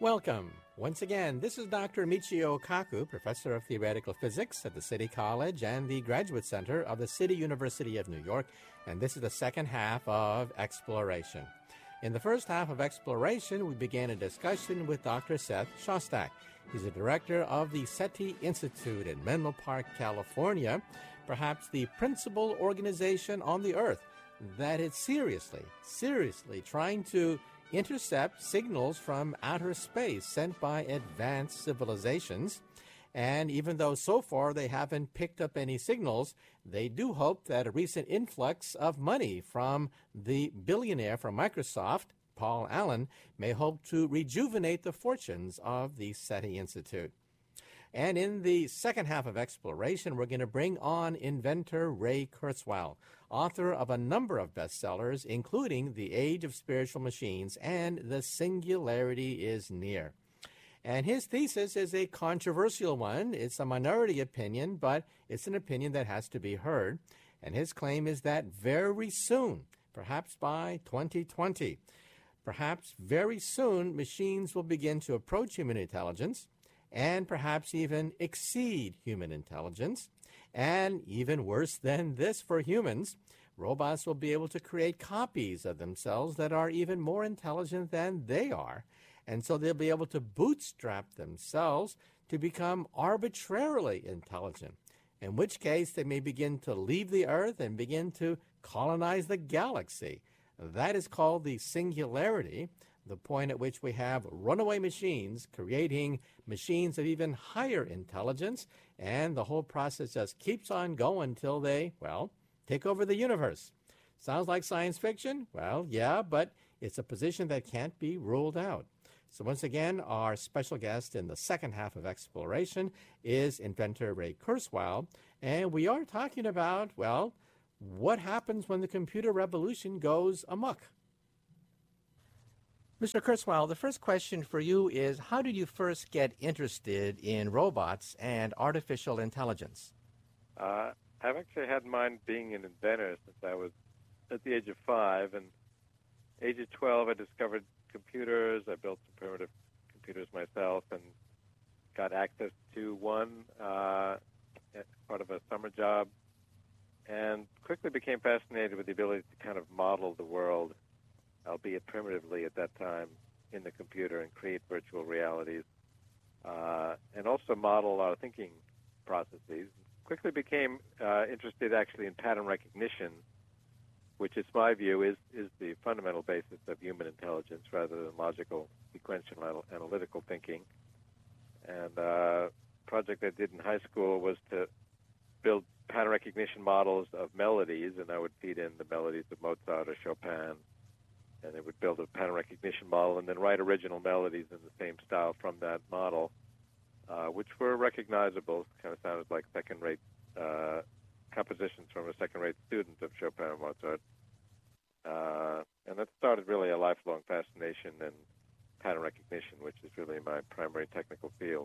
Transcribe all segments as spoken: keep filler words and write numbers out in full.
Welcome. Once again, this is Doctor Michio Kaku, Professor of Theoretical Physics at the City College and the Graduate Center of the City University of New York, and this is the second half of Exploration. In the first half of Exploration, we began a discussion with Doctor Seth Shostak. He's the director of the SETI Institute in Menlo Park, California, perhaps the principal organization on the earth that is seriously, seriously trying to intercept signals from outer space sent by advanced civilizations. And even though so far they haven't picked up any signals, they do hope that a recent influx of money from the billionaire from Microsoft, Paul Allen, may hope to rejuvenate the fortunes of the SETI Institute. And in the second half of Exploration, we're going to bring on inventor Ray Kurzweil, author of a number of bestsellers, including The Age of Spiritual Machines and The Singularity is Near. And his thesis is a controversial one. It's a minority opinion, but it's an opinion that has to be heard. And his claim is that very soon, perhaps by twenty twenty, perhaps very soon, machines will begin to approach human intelligence and perhaps even exceed human intelligence. And even worse than this for humans, robots will be able to create copies of themselves that are even more intelligent than they are. And so they'll be able to bootstrap themselves to become arbitrarily intelligent, in which case they may begin to leave the Earth and begin to colonize the galaxy. That is called the singularity, the point at which we have runaway machines creating machines of even higher intelligence, and the whole process just keeps on going until they, well, take over the universe. Sounds like science fiction? Well, yeah, but it's a position that can't be ruled out. So once again, our special guest in the second half of Exploration is inventor Ray Kurzweil, and we are talking about, well, what happens when the computer revolution goes amok? Mister Kurzweil, the first question for you is, how did you first get interested in robots and artificial intelligence? Uh, I've actually had in mind being an inventor since I was at the age of five. And age of twelve, I discovered computers. I built some primitive computers myself and got access to one uh, as part of a summer job, and quickly became fascinated with the ability to kind of model the world, albeit primitively at that time, in the computer and create virtual realities, uh, and also model our thinking processes. Quickly became uh, interested actually in pattern recognition, which is my view is, is the fundamental basis of human intelligence rather than logical, sequential, analytical thinking. And uh, a project I did in high school was to build pattern recognition models of melodies, and I would feed in the melodies of Mozart or Chopin, and it would build a pattern recognition model and then write original melodies in the same style from that model, uh, which were recognizable. Kind of sounded like second-rate uh, compositions from a second-rate student of Chopin or Mozart. Uh, and that started really a lifelong fascination in pattern recognition, which is really my primary technical field.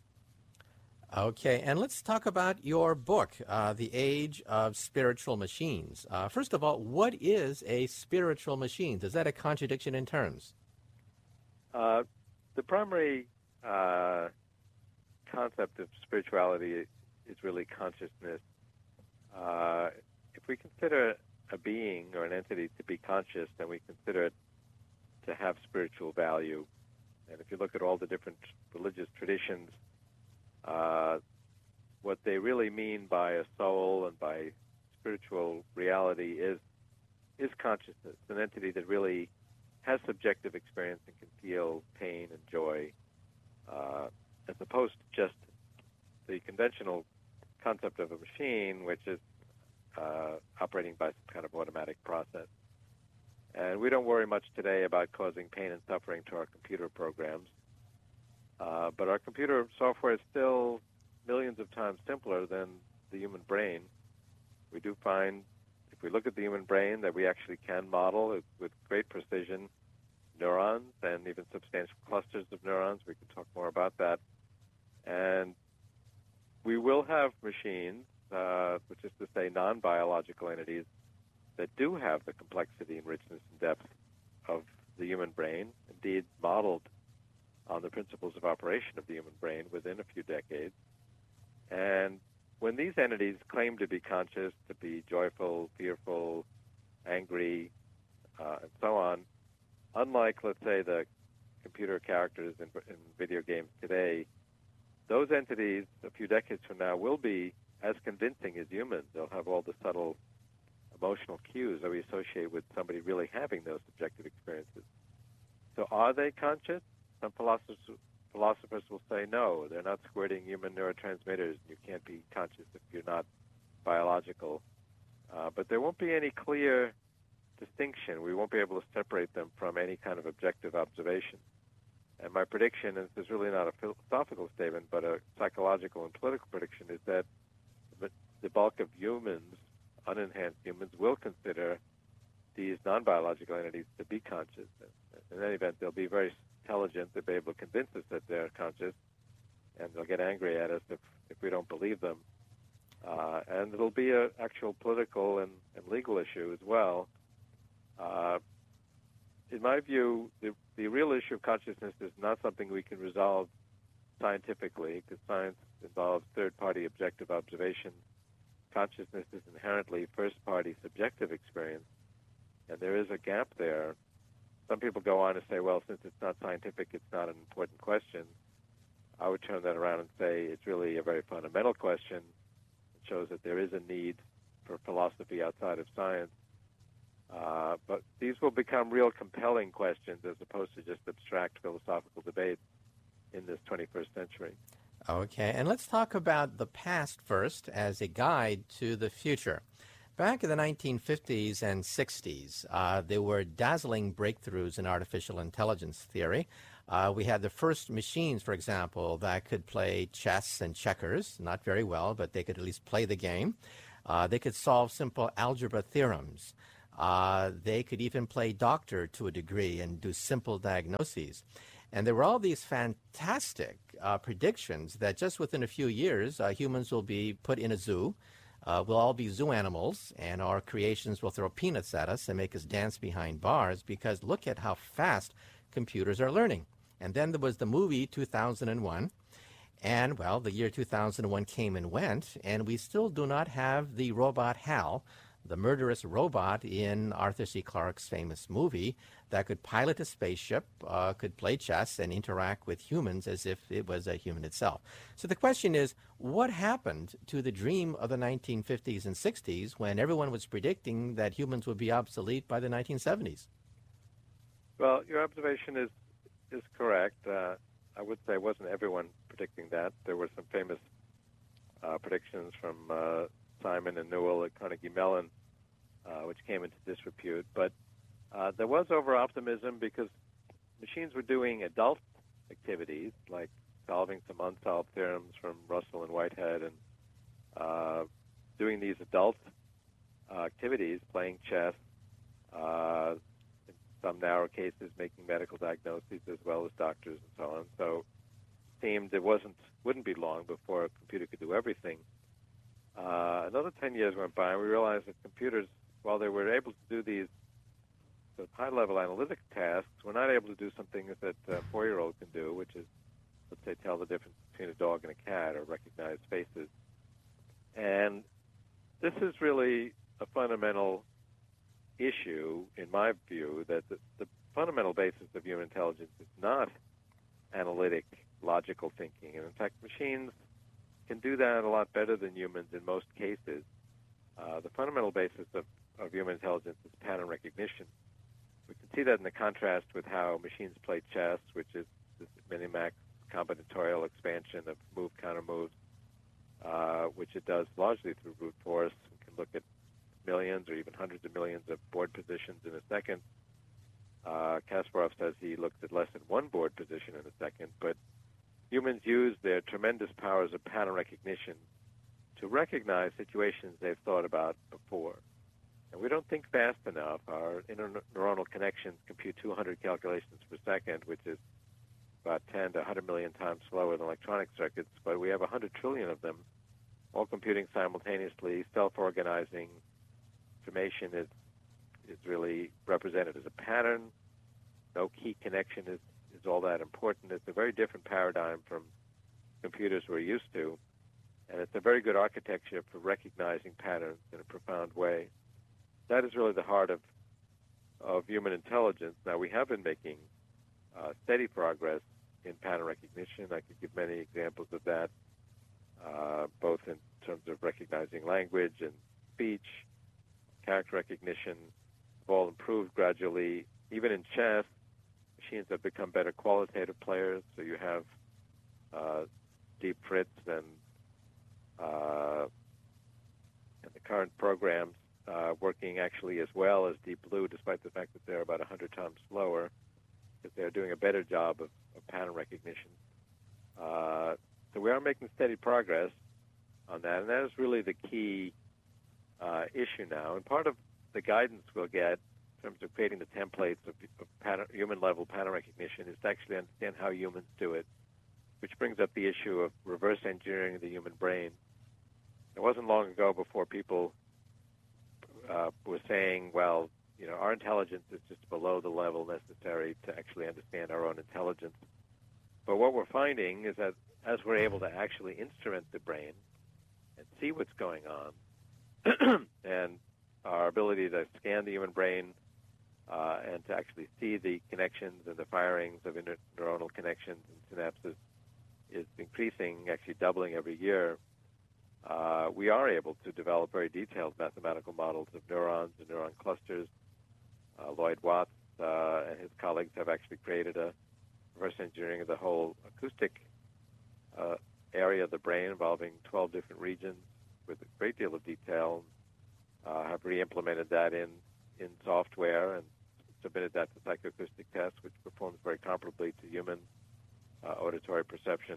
Okay, and let's talk about your book, uh, The Age of Spiritual Machines. Uh, first of all, what is a spiritual machine? Is that a contradiction in terms? Uh, the primary uh, concept of spirituality is really consciousness. Uh, if we consider a being or an entity to be conscious, then we consider it to have spiritual value. And if you look at all the different religious traditions, Uh, what they really mean by a soul and by spiritual reality is is consciousness, an entity that really has subjective experience and can feel pain and joy, uh, as opposed to just the conventional concept of a machine, which is uh, operating by some kind of automatic process. And we don't worry much today about causing pain and suffering to our computer programs. Uh, but our computer software is still millions of times simpler than the human brain. We do find, if we look at the human brain, that we actually can model it with great precision neurons and even substantial clusters of neurons. We can talk more about that. And we will have machines, uh, which is to say non-biological entities, that do have the complexity and richness and depth of the human brain, indeed modeled on the principles of operation of the human brain within a few decades. And when these entities claim to be conscious, to be joyful, fearful, angry, uh, and so on, unlike, let's say, the computer characters in, in video games today, those entities a few decades from now will be as convincing as humans. They'll have all the subtle emotional cues that we associate with somebody really having those subjective experiences. So are they conscious? Some philosophers philosophers will say no, they're not squirting human neurotransmitters. You can't be conscious if you're not biological. Uh, but there won't be any clear distinction. We won't be able to separate them from any kind of objective observation. And my prediction, and this is really not a philosophical statement, but a psychological and political prediction, is that the bulk of humans, unenhanced humans, will consider these non-biological entities to be conscious. In any event, they'll be very intelligent. They'll be able to convince us that they're conscious, and they'll get angry at us if, if we don't believe them. Uh, and it'll be an actual political and, and legal issue as well. Uh, in my view, the, the real issue of consciousness is not something we can resolve scientifically, because science involves third-party objective observation. Consciousness is inherently first-party subjective experience, and there is a gap there. Some people go on to say, well, since it's not scientific, it's not an important question. I would turn that around and say it's really a very fundamental question. It shows that there is a need for philosophy outside of science. Uh, but these will become real compelling questions as opposed to just abstract philosophical debates in this twenty-first century. Okay, and let's talk about the past first as a guide to the future. Back in the nineteen fifties and sixties, uh, there were dazzling breakthroughs in artificial intelligence theory. Uh, we had the first machines, for example, that could play chess and checkers, not very well, but they could at least play the game. Uh, they could solve simple algebra theorems. Uh, they could even play doctor to a degree and do simple diagnoses. And there were all these fantastic uh, predictions that just within a few years, uh, humans will be put in a zoo. Uh, we'll all be zoo animals, and our creations will throw peanuts at us and make us dance behind bars, because look at how fast computers are learning. And then there was the movie two thousand one. And, well, the year two thousand one came and went, and we still do not have the robot Hal, the murderous robot in Arthur C. Clarke's famous movie that could pilot a spaceship, uh, could play chess, and interact with humans as if it was a human itself. So the question is, what happened to the dream of the nineteen fifties and sixties when everyone was predicting that humans would be obsolete by the nineteen seventies? Well, your observation is, is correct. Uh, I would say it wasn't everyone predicting that. There were some famous uh, predictions from uh, Simon and Newell at Carnegie Mellon, uh, which came into disrepute. But uh, there was over-optimism because machines were doing adult activities, like solving some unsolved theorems from Russell and Whitehead, and uh, doing these adult uh, activities, playing chess, uh, in some narrow cases making medical diagnoses as well as doctors and so on. So it seemed it wasn't, wouldn't be long before a computer could do everything. Uh, another ten years went by, and we realized that computers, while they were able to do these sort of high-level analytic tasks, were not able to do some things that a four-year-old can do, which is, let's say, tell the difference between a dog and a cat or recognize faces. And this is really a fundamental issue, in my view, that the, the fundamental basis of human intelligence is not analytic, logical thinking. And in fact, machines can do that a lot better than humans in most cases. Uh, the fundamental basis of, of human intelligence is pattern recognition. We can see that in the contrast with how machines play chess, which is this minimax combinatorial expansion of move, counter moves, uh, which it does largely through brute force. We can look at millions or even hundreds of millions of board positions in a second. Uh, Kasparov says he looked at less than one board position in a second, but humans use their tremendous powers of pattern recognition to recognize situations they've thought about before. And we don't think fast enough. Our interneuronal connections compute two hundred calculations per second, which is about ten to one hundred million times slower than electronic circuits, but we have one hundred trillion of them, all computing simultaneously, self-organizing. Information is, is really represented as a pattern. No key connection is, is all that important. It's a very different paradigm from computers we're used to, and it's a very good architecture for recognizing patterns in a profound way. That is really the heart of, of human intelligence. Now, we have been making uh, steady progress in pattern recognition. I could give many examples of that, uh, both in terms of recognizing language and speech, character recognition, have all improved gradually. Even in chess, machines have become better qualitative players, so you have uh, Deep Fritz and, uh, and the current programs uh, working actually as well as Deep Blue, despite the fact that they're about one hundred times slower, because they're doing a better job of, of pattern recognition. Uh, so we are making steady progress on that, and that is really the key uh, issue now. And part of the guidance we'll get in terms of creating the templates of, of pattern, human-level pattern recognition is to actually understand how humans do it, which brings up the issue of reverse engineering the human brain. It wasn't long ago before people uh, were saying, well, you know, our intelligence is just below the level necessary to actually understand our own intelligence. But what we're finding is that as we're able to actually instrument the brain and see what's going on, and our ability to scan the human brain uh, and to actually see the connections and the firings of inter- neuronal connections and synapses is increasing, actually doubling every year, uh, we are able to develop very detailed mathematical models of neurons and neuron clusters. Uh, Lloyd Watts uh, and his colleagues have actually created a reverse engineering of the whole acoustic uh, area of the brain involving twelve different regions with a great deal of detail. Uh, have re-implemented that in, in software and submitted that to psychoacoustic tests, which performs very comparably to human uh, auditory perception.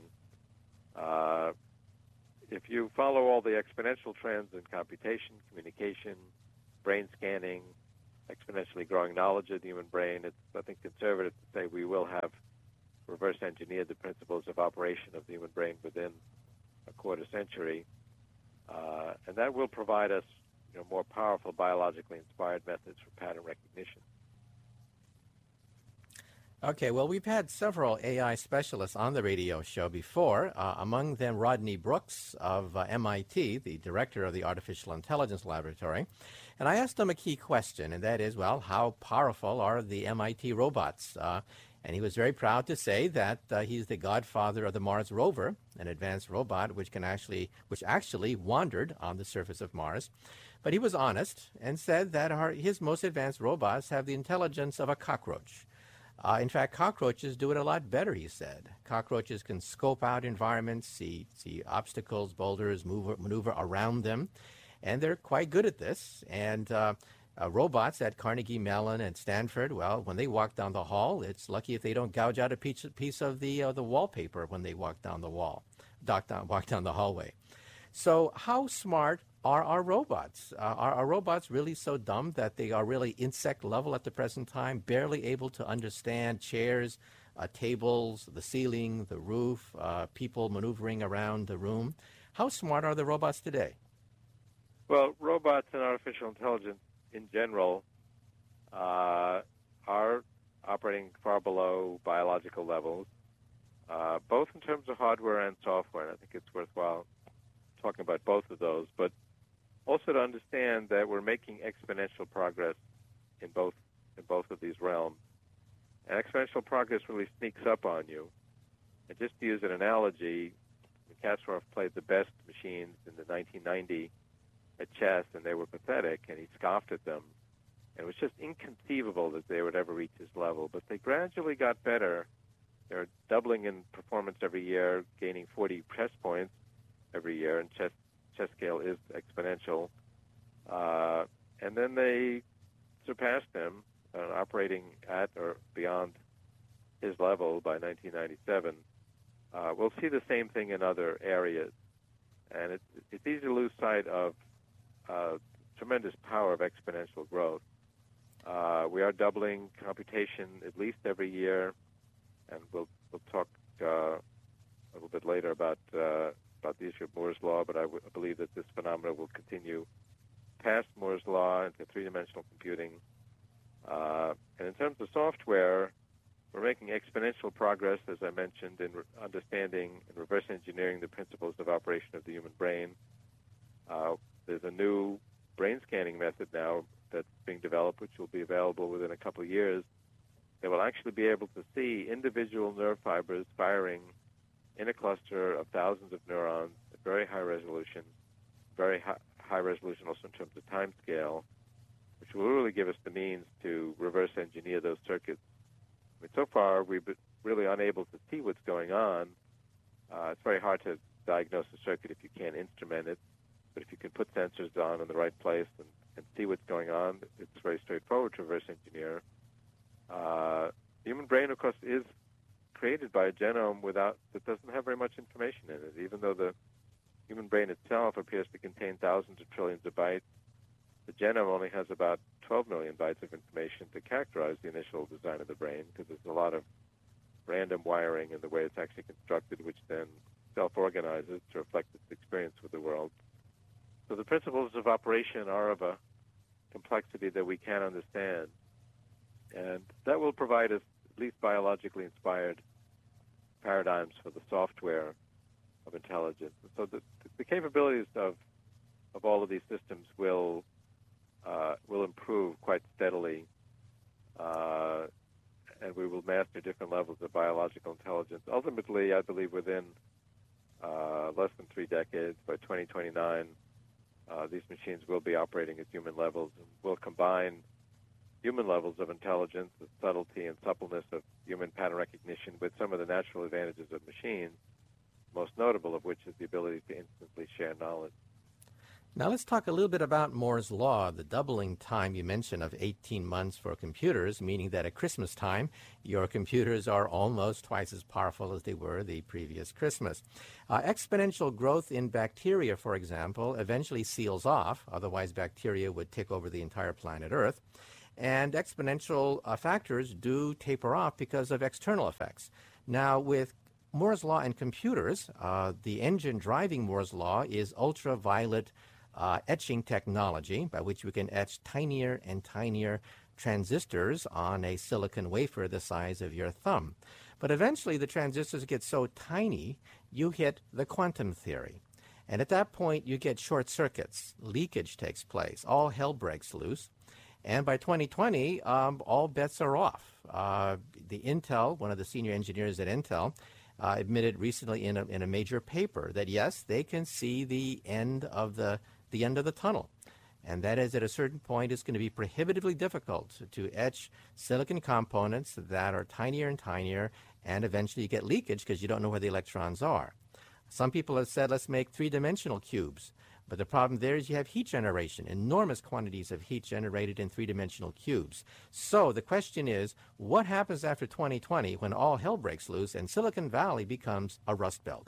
Uh, if you follow all the exponential trends in computation, communication, brain scanning, exponentially growing knowledge of the human brain, it's, I think, conservative to say we will have reverse engineered the principles of operation of the human brain within a quarter century. Uh, and that will provide us you know, more powerful biologically inspired methods for pattern recognition. Okay, well, we've had several A I specialists on the radio show before, uh, among them Rodney Brooks of uh, M I T, the director of the Artificial Intelligence Laboratory. And I asked him a key question, and that is, well, how powerful are the M I T robots? Uh, and he was very proud to say that uh, he's the godfather of the Mars rover, an advanced robot which can actually, which actually wandered on the surface of Mars. But he was honest and said that our, his most advanced robots have the intelligence of a cockroach. Uh, in fact, cockroaches do it a lot better, he said. Cockroaches can scope out environments, see, see obstacles, boulders, move, maneuver around them, and they're quite good at this. And uh, uh, robots at Carnegie Mellon and Stanford, well, when they walk down the hall, it's lucky if they don't gouge out a piece, piece of the, uh, the wallpaper when they walk down the wall, walk down, walk down the hallway. So how smart are our robots? Uh, are our robots really so dumb that they are really insect level at the present time, barely able to understand chairs, uh, tables, the ceiling, the roof, uh, people maneuvering around the room? How smart are the robots today? Well, robots and artificial intelligence in general uh, are operating far below biological levels, uh, both in terms of hardware and software. And I think it's worthwhile talking about both of those, but also to understand that we're making exponential progress in both in both of these realms. And exponential progress really sneaks up on you. And just to use an analogy, Kasparov played the best machines in the nineteen ninety at chess, and they were pathetic, and he scoffed at them. And it was just inconceivable that they would ever reach his level. But they gradually got better. They're doubling in performance every year, gaining forty chess points every year, and chess chess scale is exponential. Uh, and then they surpassed him, uh, operating at or beyond his level by nineteen ninety-seven. Uh, we'll see the same thing in other areas. And it, it's easy to lose sight of uh, tremendous power of exponential growth. Uh, we are doubling computation at least every year, and we'll, we'll talk uh, a little bit later about uh, about the issue of Moore's Law, but I, w- I believe that this phenomenon will continue past Moore's Law into three-dimensional computing. Uh, and in terms of software, We're making exponential progress, as I mentioned, in re- understanding and reverse engineering the principles of operation of the human brain. Uh, there's a new brain scanning method now that's being developed, which will be available within a couple of years, that will actually be able to see individual nerve fibers firing in a cluster of thousands of neurons at very high resolution, very high, high resolution also in terms of time scale, which will really give us the means to reverse engineer those circuits. I mean, so far, we've been really unable to see what's going on. Uh, it's very hard to diagnose a circuit if you can't instrument it, but if you can put sensors on in the right place and, and see what's going on, it's very straightforward to reverse engineer. Uh, the human brain, of course, is created by a genome without that doesn't have very much information in it. Even though the human brain itself appears to contain thousands of trillions of bytes, the genome only has about twelve million bytes of information to characterize the initial design of the brain, because there's a lot of random wiring in the way it's actually constructed, which then self-organizes to reflect its experience with the world. So the principles of operation are of a complexity that we can't understand. And that will provide us at least biologically inspired paradigms for the software of intelligence. So the, the capabilities of of all of these systems will uh, will improve quite steadily, uh, and we will master different levels of biological intelligence. Ultimately, I believe within uh, less than three decades, by twenty twenty-nine, uh, these machines will be operating at human levels and will combine human levels of intelligence, the subtlety and suppleness of human pattern recognition with some of the natural advantages of machines, most notable of which is the ability to instantly share knowledge. Now let's talk a little bit about Moore's Law, the doubling time you mentioned of eighteen months for computers, meaning that at Christmas time, your computers are almost twice as powerful as they were the previous Christmas. Uh, exponential growth in bacteria, for example, eventually seals off, otherwise bacteria would take over the entire planet Earth. And exponential uh, factors do taper off because of external effects. Now, with Moore's Law and computers, uh, the engine driving Moore's Law is ultraviolet uh, etching technology, by which we can etch tinier and tinier transistors on a silicon wafer the size of your thumb. But eventually, the transistors get so tiny, you hit the quantum theory. And at that point, you get short circuits. Leakage takes place. All hell breaks loose. And by twenty twenty, um, all bets are off. Uh, the Intel, one of the senior engineers at Intel, uh, admitted recently in a, in a major paper that, yes, they can see the end of the, the end of the tunnel. And that is, at a certain point, it's going to be prohibitively difficult to, to etch silicon components that are tinier and tinier, and eventually you get leakage because you don't know where the electrons are. Some people have said, let's make three-dimensional cubes. But the problem there is you have heat generation, enormous quantities of heat generated in three-dimensional cubes. So the question is, what happens after twenty twenty when all hell breaks loose and Silicon Valley becomes a rust belt?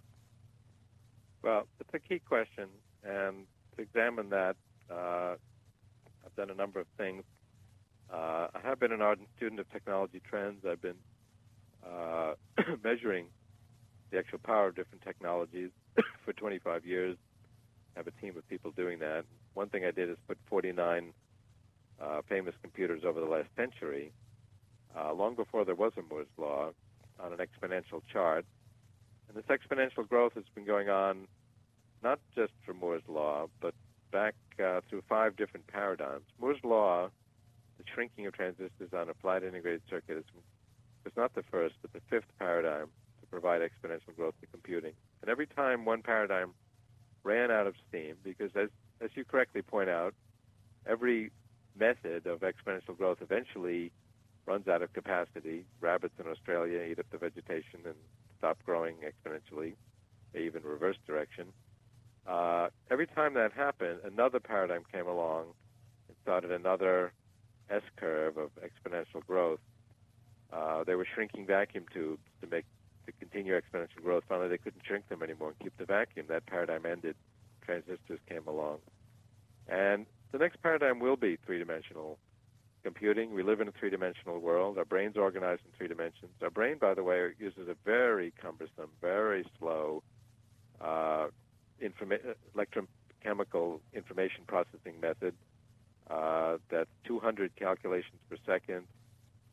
Well, it's a key question, and to examine that, uh, I've done a number of things. Uh, I have been an ardent student of technology trends. I've been uh, measuring the actual power of different technologies for twenty-five years. I have a team of people doing that. One thing I did is put forty-nine uh, famous computers over the last century, uh, long before there was a Moore's Law, on an exponential chart. And this exponential growth has been going on not just for Moore's Law, but back uh, through five different paradigms. Moore's Law, the shrinking of transistors on a flat integrated circuit, is, is not the first, but the fifth paradigm to provide exponential growth to computing. And every time one paradigm ran out of steam, because as, as you correctly point out, every method of exponential growth eventually runs out of capacity. Rabbits in Australia eat up the vegetation and stop growing exponentially. They even reverse direction. Uh, every time that happened, another paradigm came along and started another S-curve of exponential growth. Uh, they were shrinking vacuum tubes to make to continue exponential growth. Finally, they couldn't shrink them anymore and keep the vacuum. That paradigm ended. Transistors came along. And the next paradigm will be three-dimensional computing. We live in a three-dimensional world. Our brain's organized in three dimensions. Our brain, by the way, uses a very cumbersome, very slow uh, informa- electrochemical information processing method uh, that's two hundred calculations per second,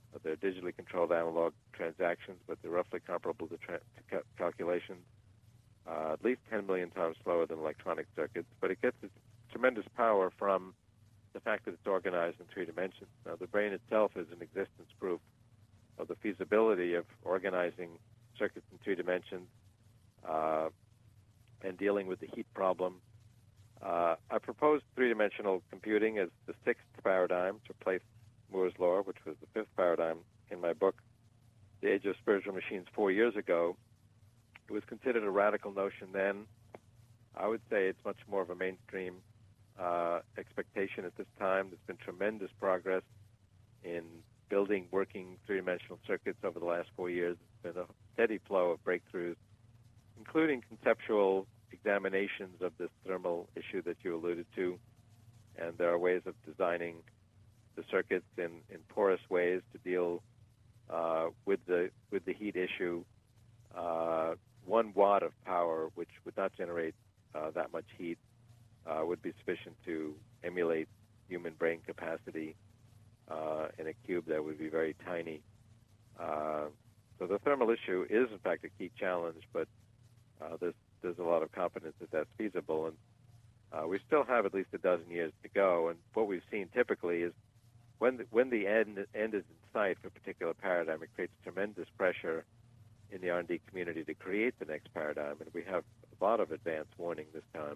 They're digitally controlled analog transactions, but they're roughly comparable to, tra- to ca- calculations, uh, at least ten million times slower than electronic circuits. But it gets its tremendous power from the fact that it's organized in three dimensions. Now, the brain itself is an existence proof of the feasibility of organizing circuits in three dimensions uh, and dealing with the heat problem. Uh, I proposed three-dimensional computing as the sixth paradigm to replace Moore's law, which was the fifth paradigm in my book, The Age of Spiritual Machines, four years ago. It was considered a radical notion then. I would say it's much more of a mainstream uh, expectation at this time. There's been tremendous progress in building working three-dimensional circuits over the last four years. There's been a steady flow of breakthroughs, including conceptual examinations of this thermal issue that you alluded to. And there are ways of designing the circuits in, in porous ways to deal uh, with the with the heat issue. Uh, one watt of power, which would not generate uh, that much heat, uh, would be sufficient to emulate human brain capacity uh, in a cube that would be very tiny. Uh, so the thermal issue is, in fact, a key challenge, but uh, there's there's a lot of confidence that that's feasible, and uh, we still have at least a dozen years to go. And what we've seen typically is when the, when the end end is in sight for a particular paradigm, it creates tremendous pressure in the R and D community to create the next paradigm, and we have a lot of advance warning this time.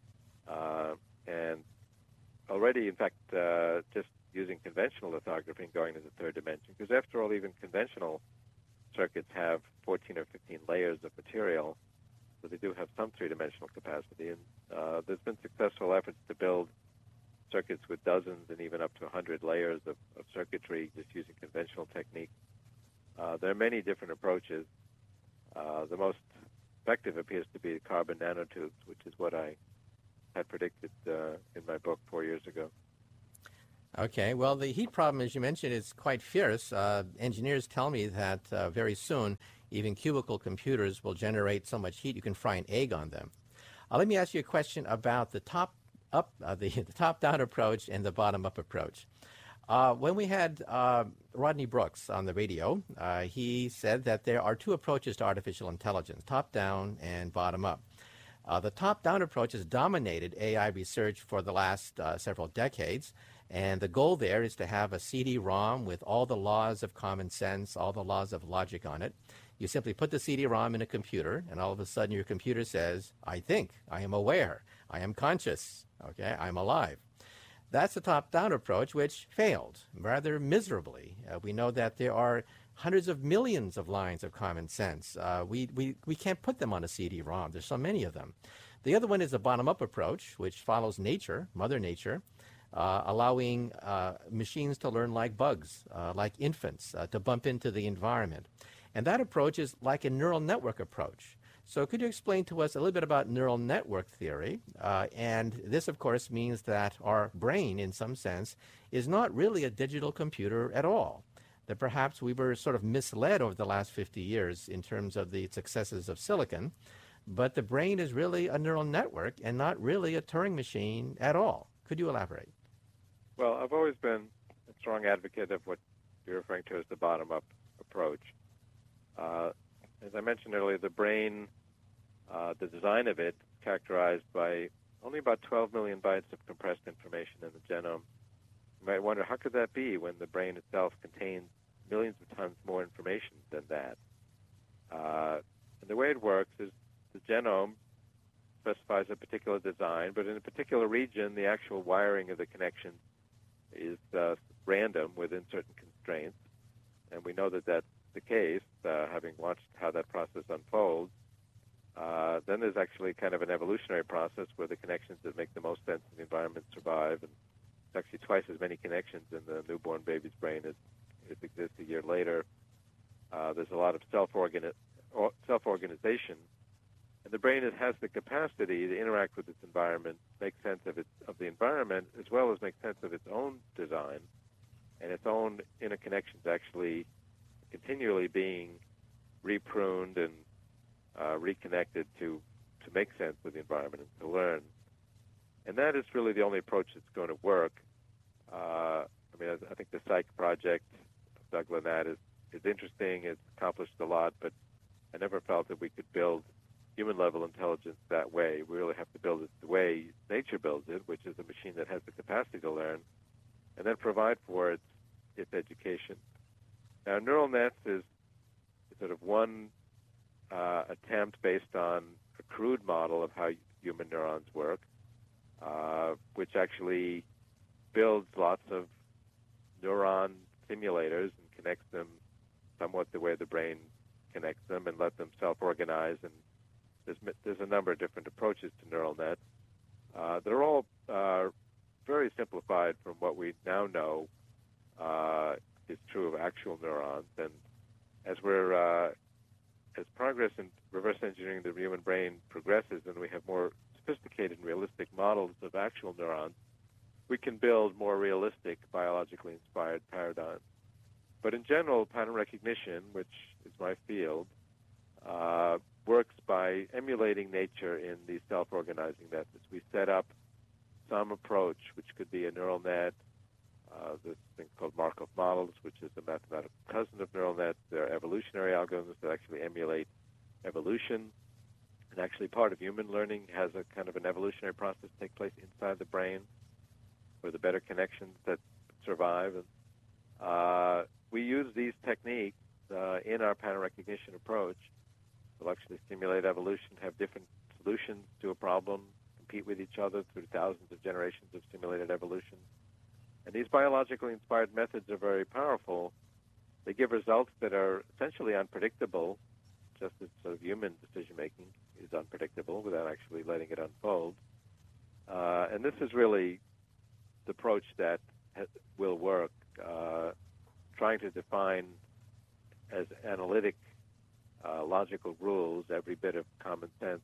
Uh, and already, in fact, uh, just using conventional lithography and going to the third dimension, because after all, even conventional circuits have fourteen or fifteen layers of material, so they do have some three-dimensional capacity. And uh, there's been successful efforts to build circuits with dozens and even up to one hundred layers of, of circuitry just using conventional techniques. Uh, there are many different approaches. Uh, the most effective appears to be carbon nanotubes, which is what I had predicted uh, in my book four years ago. Okay, well, the heat problem, as you mentioned, is quite fierce. Uh, engineers tell me that uh, very soon, even cubicle computers will generate so much heat you can fry an egg on them. Uh, let me ask you a question about the top-up, uh, the, the top-down approach and the bottom-up approach. Uh, when we had uh, Rodney Brooks on the radio, uh, he said that there are two approaches to artificial intelligence, top-down and bottom-up. Uh, the top-down approach has dominated A I research for the last uh, several decades, and the goal there is to have a C D ROM with all the laws of common sense, all the laws of logic on it. You simply put the C D ROM in a computer, and all of a sudden your computer says, I think, I am aware, I am conscious, okay, I'm alive. That's the top-down approach, which failed rather miserably. Uh, we know that there are hundreds of millions of lines of common sense. Uh, we, we, we can't put them on a C D ROM. There's so many of them. The other one is the bottom-up approach, which follows nature, Mother Nature, uh, allowing uh, machines to learn like bugs, uh, like infants, uh, to bump into the environment. And that approach is like a neural network approach. So could you explain to us a little bit about neural network theory? Uh, and this, of course, means that our brain, in some sense, is not really a digital computer at all. That perhaps we were sort of misled over the last fifty years in terms of the successes of silicon, but the brain is really a neural network and not really a Turing machine at all. Could you elaborate? Well, I've always been a strong advocate of what you're referring to as the bottom-up approach. Uh, as I mentioned earlier, the brain, uh, the design of it, is characterized by only about twelve million bytes of compressed information in the genome. You might wonder, how could that be when the brain itself contains millions of times more information than that? Uh, and the way it works is the genome specifies a particular design, but in a particular region, the actual wiring of the connection is uh, random within certain constraints. And we know that that's the case, uh, having watched how that process unfolds. Uh, then there's actually kind of an evolutionary process where the connections that make the most sense in the environment survive, and it's actually twice as many connections in the newborn baby's brain as, as exists a year later. Uh, there's a lot of self-organi- self-organization, and the brain has the capacity to interact with its environment, make sense of its of the environment, as well as make sense of its own design, and its own interconnections actually continually being repruned and uh, reconnected to, to make sense of the environment and to learn. And that is really the only approach that's going to work. Uh, I mean, I, I think the Psych project Doug Lynat is, is interesting. It's accomplished a lot, but I never felt that we could build human-level intelligence that way. We really have to build it the way nature builds it, which is a machine that has the capacity to learn, and then provide for its, its education. Now, neural nets is sort of one uh, attempt based on a crude model of how human neurons work, uh, which actually builds lots of neuron simulators and connects them somewhat the way the brain connects them and let them self-organize. And there's, there's a number of different approaches to neural nets. Uh, they're all uh, very simplified from what we now know uh, is true of actual neurons. And as we're uh, as progress in reverse engineering the human brain progresses and we have more sophisticated and realistic models of actual neurons, we can build more realistic biologically inspired paradigms. But in general, pattern recognition, which is my field, uh, works by emulating nature in these self-organizing methods. We set up some approach, which could be a neural net, uh, this thing called Markov models, which is a mathematical cousin of neural nets. They're evolutionary algorithms that actually emulate evolution. And actually part of human learning has a kind of an evolutionary process take place inside the brain for the better connections that survive. And uh, we use these techniques uh, in our pattern recognition approach. We'll actually simulate evolution, have different solutions to a problem, compete with each other through thousands of generations of simulated evolution. And these biologically inspired methods are very powerful. They give results that are essentially unpredictable, just as sort of human decision-making is unpredictable without actually letting it unfold. Uh, and this is really the approach that ha- will work, uh, trying to define as analytic uh, logical rules every bit of common sense.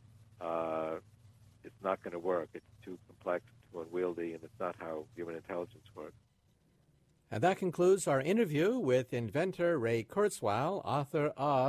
Uh, it's not going to work. It's too complex, too unwieldy, and it's not how human intelligence works. And that concludes our interview with inventor Ray Kurzweil, author of